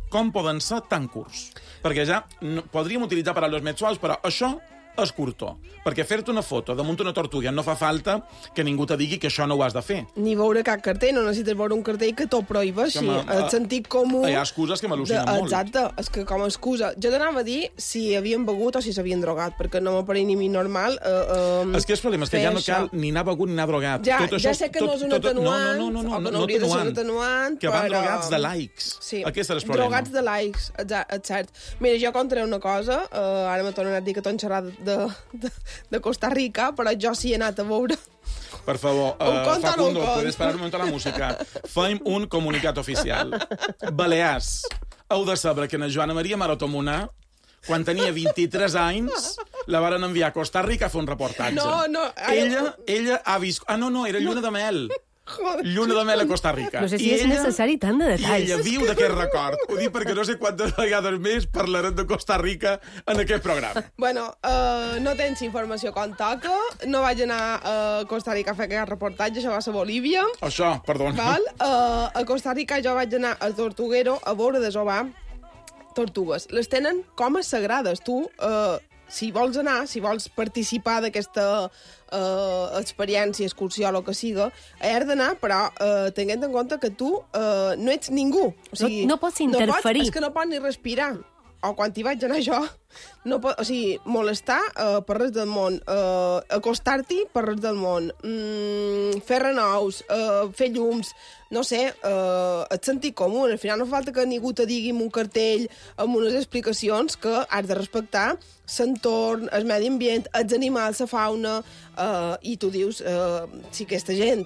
com poden ser tan curts? Perquè ja podríem utilitzar paraules més suaus, però això és curto. Perquè fer-te una foto damunt una tortuga no fa falta que ningú te digui que això no ho has de fer. Ni veure cap cartell, no necessites veure un cartell que t'ho prohibeixi. El sentit comú... Hi ha excuses que m'al·lucinen molt. Exacte, és que com a excusa... Jo t'anava a dir si havien begut o si s'havien drogat, perquè no m'apareix ni mi normal és que el problema és que ja no cal ni anar begut ni anar drogat. Ja sé que no és un atenuant, no hauria de ser un atenuant, que van drogats de likes. Aquest és el problema. Drogats de likes, és cert. Mira, jo contaré una cosa, ara m'ha tornat a dir que t'ho xerrat de Costa Rica, però jo sí he anat a veure. Per favor, Facundo, puedes parar un moment la música. Fem un comunicat oficial. Balears, heu de saber que na Joana Maria Marotomuna, quan tenia 23 anys, la varen enviar a Costa Rica a fer un reportatge. No. Ella ha vist... era lluna de mel. Lluna de mel a Costa Rica. No sé si és necessari tant de detalls. I ella viu d'aquest record. Ho dic perquè no sé quantes vegades més parlarem de Costa Rica en aquest programa. Bueno, no tens informació com toca. No vaig anar a Costa Rica a fer aquest reportatge, això va ser Bolívia. Això, perdona. Val? A Costa Rica jo vaig anar al Tortuguero a veure desovar tortugues. Les tenen com a sagrades. Tu, si vols anar, si vols participar d'aquesta experiència, excursió, el que siga, has d'anar, però tenint en compte que tu no ets ningú. O sigui, no pots interferir. És que no pots ni respirar. O quan hi vaig anar jo, no pot, o sigui, molestar per res del món, acostar-t'hi per res del món, fer renous, fer llums, no sé, et sentir comú. Al final no fa falta que ningú te digui amb un cartell, amb unes explicacions que has de respectar l'entorn, el medi ambient, els animals, la fauna, i tu dius, si aquesta gent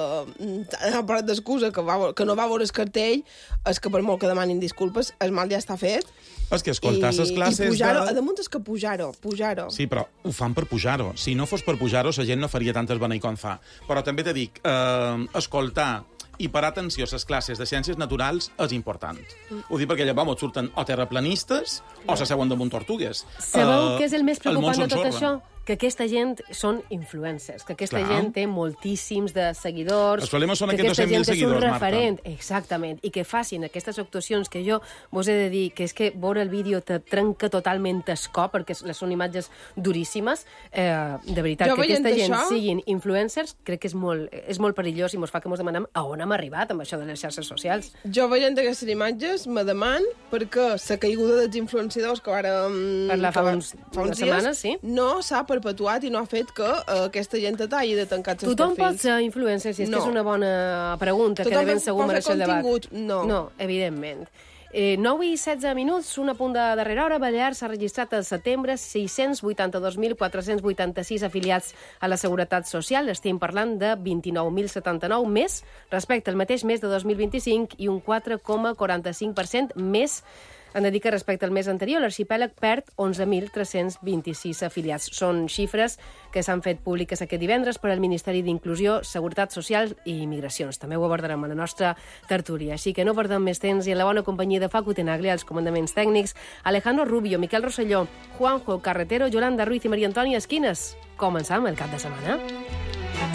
ha parat d'excusa que no va veure el cartell, és que per molt que demanin disculpes, el mal ja està fet. És que escoltar les classes... I pujar-ho, a damunt és que pujar-ho. Sí, però ho fan per pujar-ho. Si no fos per pujar-ho, la gent no faria tantes benei com fa. Però també te dic, escoltar i parar atenció a les classes de ciències naturals és important. Ho dic perquè llavors et surten o terraplanistes o s'asseuen damunt tortugues. Sabeu què és el més preocupant de tot això? Que aquesta gent són influencers, que aquesta gent té moltíssims de seguidors... Els problemes són aquests 200.000 seguidors, Marta. Referent, exactament, i que facin aquestes actuacions que jo vos he de dir que és que veure el vídeo te trenca totalment el cop, perquè són imatges duríssimes. De veritat, que aquesta gent siguin influencers, crec que és molt perillós i mos fa que mos demanem a on hem arribat amb això de les xarxes socials. Jo veient aquestes imatges me deman perquè la caiguda dels influenciadors que vàrem... Parlar fa unes setmanes, sí. No s'ha perpetuat i no ha fet que aquesta gent hagi de tancar els seus perfils. Tothom pot ser influencer, si és que és una bona pregunta, que de ben segur mereix el debat. No, evidentment. 9 i 16 minuts, un apunt de darrera hora. Balears s'ha registrat al setembre 682.486 afiliats a la Seguretat Social. Estem parlant de 29.079 més respecte al mateix mes de 2025 i un 4,45% més. Han de dir que respecte al mes anterior, l'arxipèlag perd 11.326 afiliats. Són xifres que s'han fet públiques aquest divendres per al Ministeri d'Inclusió, Seguretat Social i Migracions. També ho abordarem a la nostra tertúlia. Així que no perdem més temps i en la bona companyia de Facu Tenaglia, els comandaments tècnics, Alejandro Rubio, Miquel Rosselló, Juanjo Carretero, Yolanda Ruiz i Maria Antònia Esquines. Començam el cap de setmana.